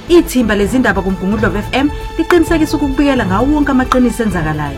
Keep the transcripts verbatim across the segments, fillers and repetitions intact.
Ithimba lezindaba kuMgungundlovu F M liqinisekisa ukubikela ngawo wonke amaqiniso enzakalayo.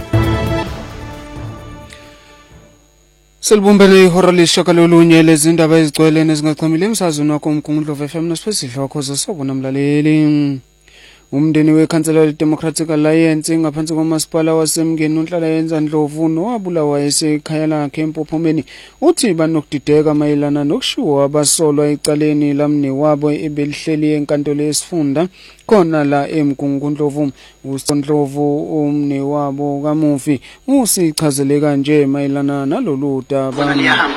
Selbumbele ihora leshakalolunye lezindaba ezigcwele nezingachamile emsazweni wakho uMgungundlovu F M nesiphezidlo wakho zosobona mlaleli. Umndeni weKhansela leDemocratic Alliance ngaphansi komasipala waseMngeni uNhlala yenza Ndlovu nowabulawa esekhaya lakhe eMpophomeni uthi banokudideka mayelana nokushiwo abasolwa ecaleni lamne wabo ebelihleli enkantolo yesifunda khona la eMgungundlovu. uNdlovu umne wabo kamufi usichazele kanje mayelana nalolu daba.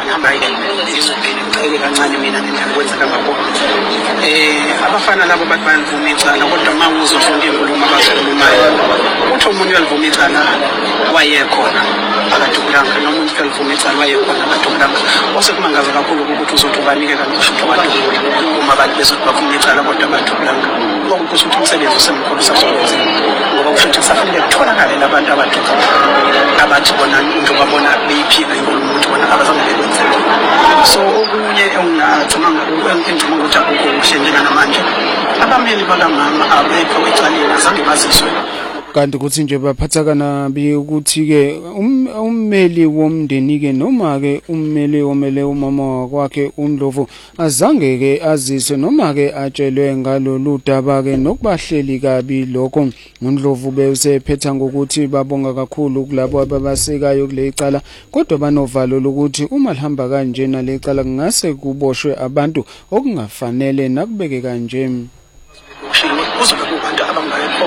Kancane mina ngikwenza ngakho eh abafana labo bathi bayivuma icala kodwa mawuzo ufunda inkulumo abazikhulumayo uthi umuntu uyalivuma icala wayekhona akadukulanga noma umuntu uyalivuma icala wayekhona akadukulanga osekumangaza kakhulu ukuthi uzothi ubanikela ngisho abantu uma abantu bezothi bavuma icala kodwa abadukulanga ngoba kusho ukuthi umsebenzi usemkhulu sasebenza ngoba kusho ukuthi safanele kutholakale labantu abaduka abathi bona into babona beyiphika inkulumo ukuthi bona abazange bekwenze so okunye engingathuma ngokwenza ukuthi akukho kuhlengena namanje abameli bakamama abekho ecaleni azange baziswe. Kanti kuthi nje baphatha kanabi ukuthi ke ummeli womndeni ke noma ke ummeli omele umama wakhe uNdlovu azange ke aziswe noma ke atshelwe ngalolu daba ke nokubahleli kabi lokho. uNdlovu besephetha ngokuthi babonga kakhulu kulabo ababasekayo kule icala kodwa banovalo lokuthi uma lihamba kanje nale icala kungase kuboshwe abantu okungafanele nakubeke kanje. Kuzobe kubantu abangayikho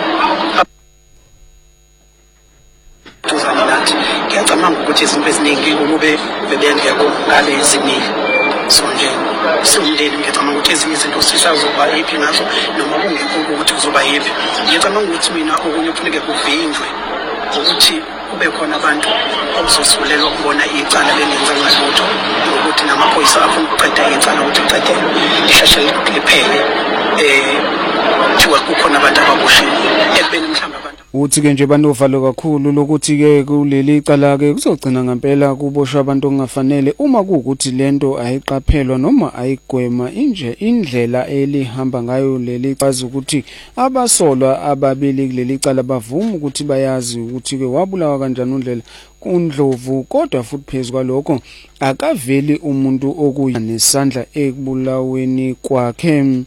ngiyacabanga ukuthi izinto eziningi ukube bebengekho ngale eziningi so nje somndeni ngiyacabanga ukuthi ezinye izinto sisazoba yiphi nazo noma kungekho ukuthi kuzoba yiphi. Ngiyacabanga ukuthi mina okunye kufuneke kuvinjwe ukuthi kube khona abantu okuzosulelwa ukubona icala belenza ngalutho ukuthi namaphoyisa afuna ukuqeda icala ukuthi uqede ishashe liphele eh thiwa kukhona abantu ababoshiwe ekubeni mhlawumbe abantu uthi ke nje banovalo kakhulu lokuthi ke kuleli icala ke kuzogcina ngempela kuboshwa abantu ongafanele uma kuukuthi lento ayiqaphelwa noma ayigwema inje indlela elihamba ngayo leli caza ukuthi abasolwa ababili kuleli icala bavuma ukuthi bayazi ukuthi ke wabulawa kanjani uNdlela uNdlovu kodwa futhi phezulu lokho akaveli umuntu okuyinesandla ekubulaweni kwakhe.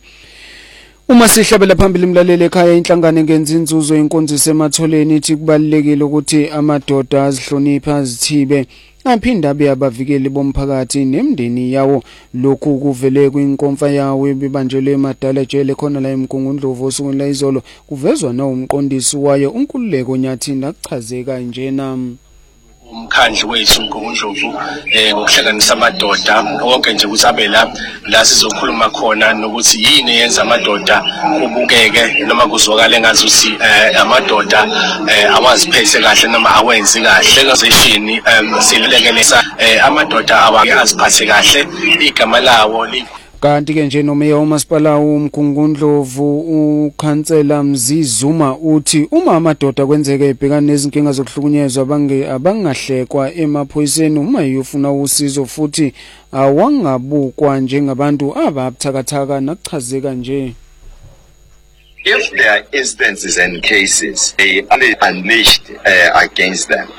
Uma sihlabela phambili mlaleli ekhaya inhlangano engenza inzuzo inkonzo sematholeni ithi kubalekile ukuthi amadoda azihlonipha azithibe aphinda abe abavikeli bomphakathi nemndeni yawo. Lokhu kuvele kwinkonfa yawo ebibanjelwe emadala ejele khona la eMgungundlovu osukwini la izolo kuvezwa na umqondisi wayo uNkululeko Nyathini akuchazeka njena. Umkhandlu wethu uMgungundlovu eh ngokuhlanganisa amadoda wonke nje kusabe la la sizokhuluma khona nokuthi yini yenza amadoda kubukeke noma kuzwakala engazuthi eh amadoda eh awaziphethe kahle noma awenzi kahle organization silekelesa eh amadoda awake aziphathe kahle igama lawo li kanti ke nje nomeya uMasipala uMgungundlovu uKhansela Mzizuma uthi uma amadoda kwenzeka ebhekana nezinkinga zokuhlukunyezwa abange abangahlekwa emaphoyiseni uma yofuna usizo futhi awangabukwa njengabantu ababuthakathaka nakuchazeka nje. If there are instances and cases they are unleashed uh, against them.